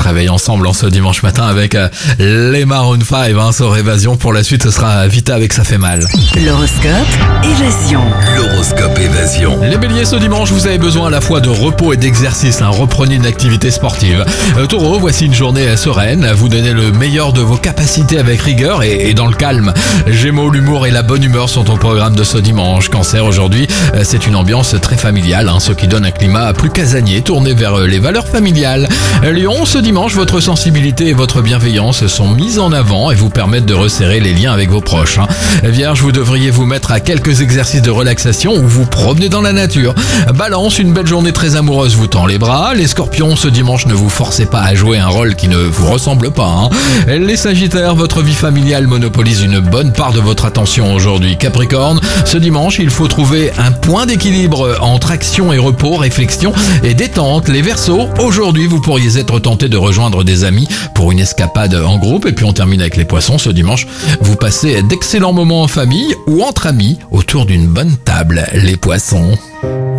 réveille ensemble en ce dimanche matin avec les Maroon 5 sur Évasion. Pour la suite, ce sera Vita avec Ça fait mal. L'horoscope Évasion. L'horoscope Évasion. Les béliers, ce dimanche, vous avez besoin à la fois de repos et d'exercice. Reprenez une activité sportive. Taureau, voici une journée sereine. Vous donnez le meilleur de vos capacités avec rigueur et dans le calme. Gémeaux, l'humour et la bonne humeur sont au programme de ce dimanche. Cancer, aujourd'hui, c'est une ambiance très familiale, ce qui donne un climat plus casanier, tourné vers les valeurs familiales. Lion, ce dimanche, votre sensibilité et votre bienveillance sont mises en avant et vous permettent de resserrer les liens avec vos proches. Vierge, vous devriez vous mettre à quelques exercices de relaxation ou vous promener dans la nature. Balance, une belle journée très amoureuse vous tend les bras. Les Scorpions, ce dimanche, ne vous forcez pas à jouer un rôle qui ne vous ressemble pas. Les Sagittaires, votre vie familiale monopolise une bonne part de votre attention aujourd'hui. Capricorne, ce dimanche, il faut trouver un point d'équilibre entre action et repos, réflexion et détente. Les Verseaux, aujourd'hui, vous pourriez être tenté de rejoindre des amis pour une escapade en groupe. Et puis on termine avec les Poissons. Ce dimanche, vous passez d'excellents moments en famille ou entre amis autour d'une bonne table. Les Poissons.